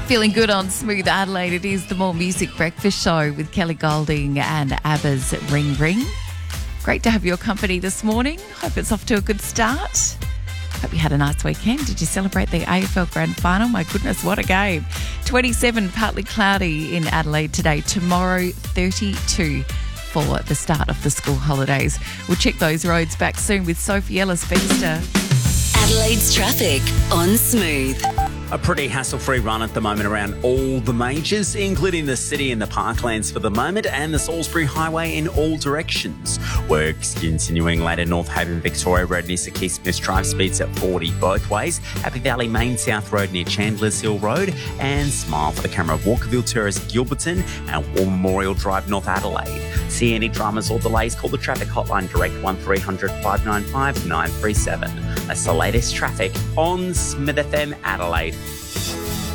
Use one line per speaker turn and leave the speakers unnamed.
Feeling good on Smooth Adelaide. It is the More Music Breakfast Show with Kelly Golding and ABBA's Ring Ring. Great to have your company this morning. Hope it's off to a good start. Hope you had a nice weekend. Did you celebrate the AFL Grand Final? My goodness, what a game. 27, partly cloudy in Adelaide today. Tomorrow, 32 for the start of the school holidays. We'll check those roads back soon with Sophie Ellis-Feaster.
Adelaide's traffic on Smooth.
A pretty hassle-free run at the moment around all the majors, including the city and the parklands for the moment, and the Salisbury Highway in all directions. Works continuing later North Haven, Victoria Road near Sir Keith Smith Drive, speeds at 40 both ways. Happy Valley Main South Road near Chandler's Hill Road, and Smile for the camera of Walkerville Terrace, Gilberton, and War Memorial Drive, North Adelaide. See any dramas or delays, call the traffic hotline direct 1300 595 937. That's the latest traffic on Smith FM Adelaide.